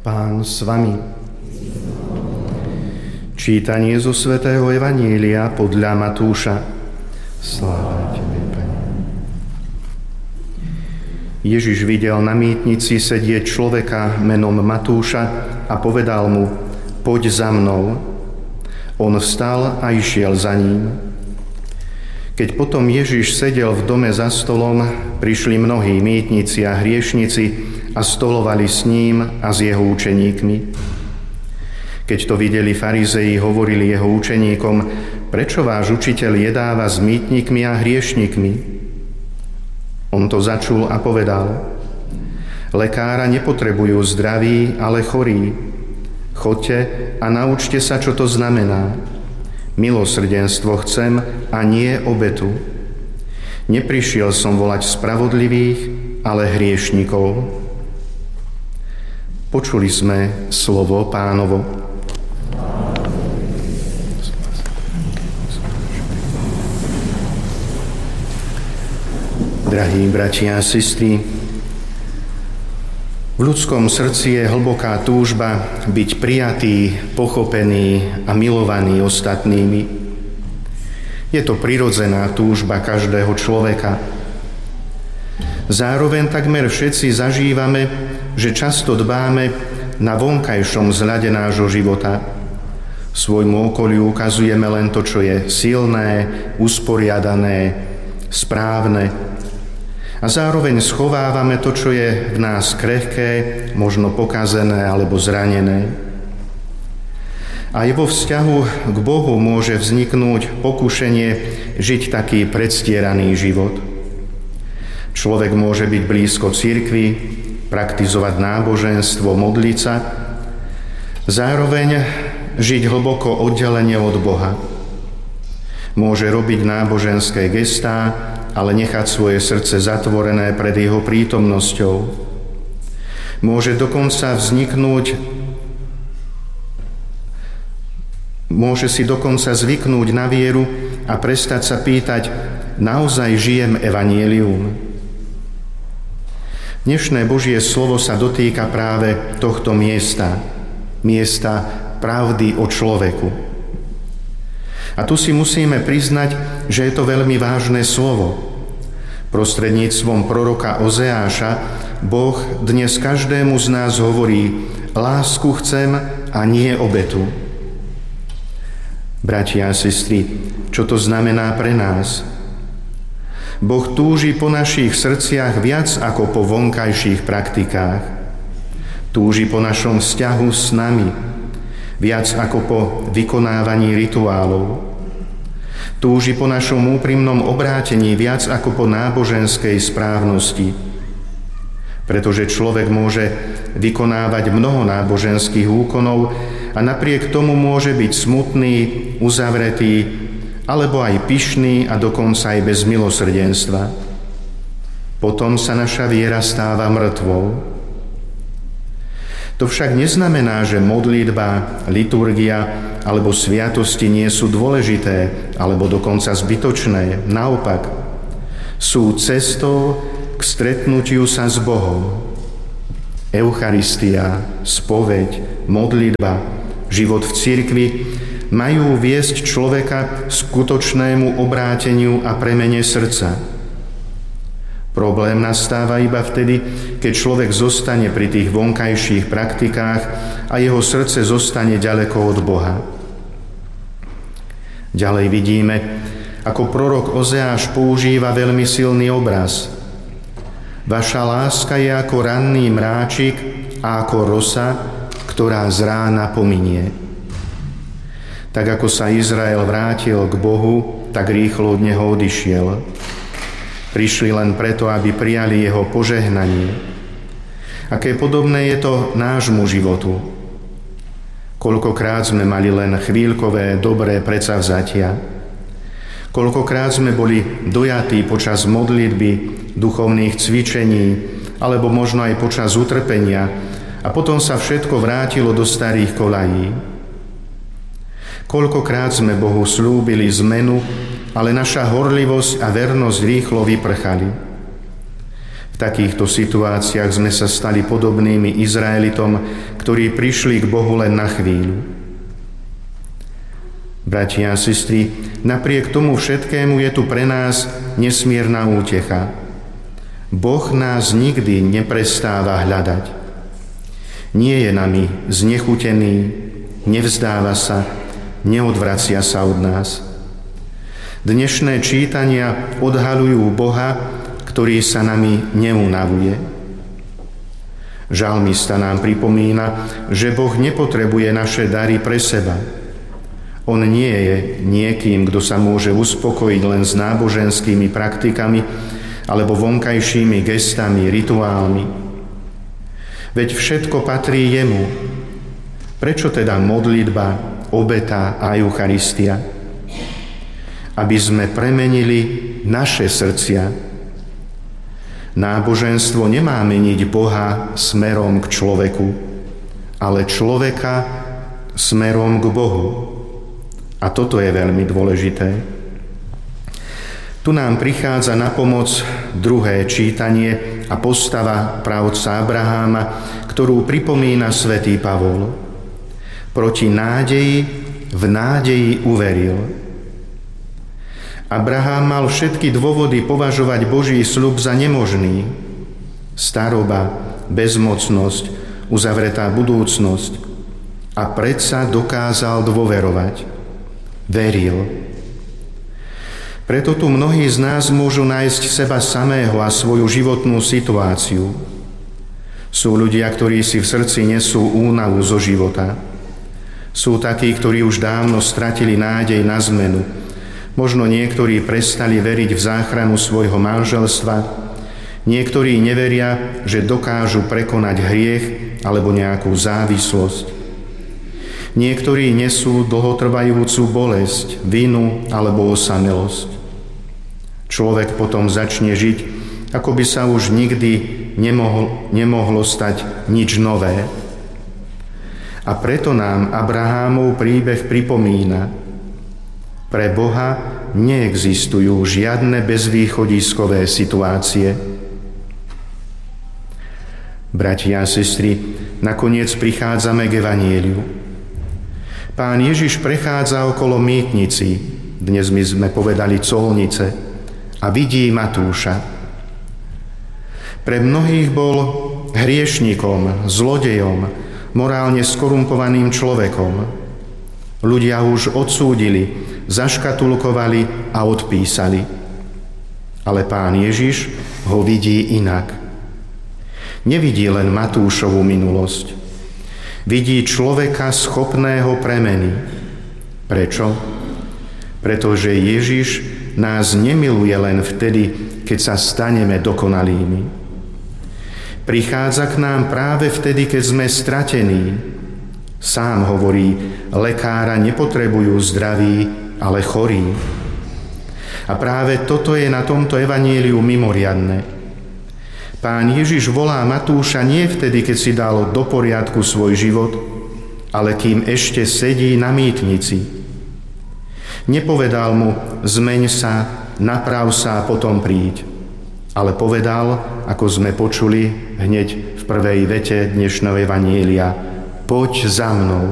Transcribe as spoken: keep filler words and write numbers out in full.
Pán s vami. Čítanie zo svätého Evanília podľa Matúša. Sláva Tebe, Pane. Ježiš videl na mýtnici sedieť človeka menom Matúša a povedal mu: Poď za mnou. On vstal a išiel za ním. Keď potom Ježiš sedel v dome za stolom, prišli mnohí mýtnici a hriešnici a stolovali s ním a s jeho učeníkmi. Keď to videli farizei, hovorili jeho učeníkom: Prečo váš učiteľ jedáva s mýtnikmi a hriešnikmi? On to začul a povedal: Lekára nepotrebujú zdraví, ale chorí. Choďte a naučte sa, čo to znamená. Milosrdenstvo chcem a nie obetu. Neprišiel som volať spravodlivých, ale hriešnikov. Počuli sme slovo Pánovo. Drahí bratia a sestry, v ľudskom srdci je hlboká túžba byť prijatý, pochopený a milovaný ostatnými. Je to prirodzená túžba každého človeka. Zároveň takmer všetci zažívame, že často dbáme na vonkajšom zľade nášho života. Svojmu okoliu ukazujeme len to, čo je silné, usporiadané, správne. A zároveň schovávame to, čo je v nás krehké, možno pokazené alebo zranené. Aj vo vzťahu k Bohu môže vzniknúť pokušenie žiť taký predstieraný život. Človek môže byť blízko cirkvi, praktizovať náboženstvo, modliť sa, zároveň žiť hlboko oddelenie od Boha. Môže robiť náboženské gestá, ale nechať svoje srdce zatvorené pred jeho prítomnosťou. Môže dokonca vzniknúť, môže si dokonca zvyknúť na vieru a prestať sa pýtať: naozaj žijem evanjelium? Dnešné Božie slovo sa dotýka práve tohto miesta, miesta pravdy o človeku. A tu si musíme priznať, že je to veľmi vážne slovo. Prostredníctvom proroka Ozeáša Boh dnes každému z nás hovorí: lásku chcem a nie obetu. Bratia a sestry, čo to znamená pre nás? Boh túži po našich srdciach viac ako po vonkajších praktikách. Túži po našom vzťahu s nami, viac ako po vykonávaní rituálov. Túži po našom úprimnom obrátení viac ako po náboženskej správnosti. Pretože človek môže vykonávať mnoho náboženských úkonov a napriek tomu môže byť smutný, uzavretý, alebo aj pyšný a dokonca aj bez milosrdenstva. Potom sa naša viera stáva mŕtvou. To však neznamená, že modlitba, liturgia alebo sviatosti nie sú dôležité alebo dokonca zbytočné. Naopak, sú cestou k stretnutiu sa s Bohom. Eucharistia, spoveď, modlitba, život v cirkvi majú viesť človeka k skutočnému obráteniu a premene srdca. Problém nastáva iba vtedy, keď človek zostane pri tých vonkajších praktikách a jeho srdce zostane ďaleko od Boha. Ďalej vidíme, ako prorok Ozeáš používa veľmi silný obraz. Vaša láska je ako ranný mráčik a ako rosa, ktorá z rána pominie. Tak ako sa Izrael vrátil k Bohu, tak rýchlo od neho odišiel. Prišli len preto, aby prijali jeho požehnanie. Aké podobné je to nášmu životu. Koľkokrát sme mali len chvíľkové, dobré predsavzatia. Koľkokrát sme boli dojatí počas modlitby, duchovných cvičení, alebo možno aj počas utrpenia, a potom sa všetko vrátilo do starých kolají. Koľkokrát sme Bohu slúbili zmenu, ale naša horlivosť a vernosť rýchlo vyprchali. V V takýchto situáciách sme sa stali podobnými Izraelitom, ktorí prišli k Bohu len na chvíľu. Bratia a sestry, napriek tomu všetkému je tu pre nás nesmierna útecha. Boh nás nikdy neprestáva hľadať. Nie je nami znechutený, nevzdáva sa, neodvracia sa od nás. Dnešné čítania odhaľujú Boha, ktorý sa nami neunavuje. Žalmista nám pripomína, že Boh nepotrebuje naše dary pre seba. On nie je niekým, kto sa môže uspokojiť len s náboženskými praktikami alebo vonkajšími gestami, rituálmi. Veď všetko patrí jemu. Prečo teda modlitba, obeta a Eucharistia? Aby sme premenili naše srdcia. Náboženstvo nemá meniť Boha smerom k človeku, ale človeka smerom k Bohu. A toto je veľmi dôležité. Tu nám prichádza na pomoc druhé čítanie a postava pravca Abraháma, ktorú pripomína svätý Pavol. Proti nádeji v nádeji uveril. Abrahám mal všetky dôvody považovať Boží sľub za nemožný. Staroba, bezmocnosť, uzavretá budúcnosť. A predsa dokázal dôverovať. Veril. Preto tu mnohí z nás môžu nájsť seba samého a svoju životnú situáciu. Sú ľudia, ktorí si v srdci nesú únavu zo života. Sú takí, ktorí už dávno stratili nádej na zmenu. Možno niektorí prestali veriť v záchranu svojho manželstva. Niektorí neveria, že dokážu prekonať hriech alebo nejakú závislosť. Niektorí nesú dlhotrvajúcu bolesť, vinu alebo osamelosť. Človek potom začne žiť, ako by sa už nikdy nemohlo, nemohlo stať nič nové. A preto nám Abrahámov príbeh pripomína. Pre Boha neexistujú žiadne bezvýchodiskové situácie. Bratia a sestry, nakoniec prichádzame k evanjeliu. Pán Ježiš prechádza okolo mýtnici, dnes my sme povedali colnice, a vidí Matúša. Pre mnohých bol hriešnikom, zlodejom, morálne skorumpovaným človekom. Ľudia už odsúdili, zaškatulkovali a odpísali. Ale Pán Ježiš ho vidí inak. Nevidí len Matúšovu minulosť. Vidí človeka schopného premeny. Prečo? Pretože Ježiš nás nemiluje len vtedy, keď sa staneme dokonalými. Prichádza k nám práve vtedy, keď sme stratení. Sám hovorí, lekára nepotrebujú zdraví, ale chorí. A práve toto je na tomto evanjeliu mimoriadne. Pán Ježiš volá Matúša nie vtedy, keď si dal do poriadku svoj život, ale kým ešte sedí na mýtnici. Nepovedal mu, zmeň sa, naprav sa a potom príď. Ale povedal, ako sme počuli hneď v prvej vete dnešného evanjelia, poď za mnou.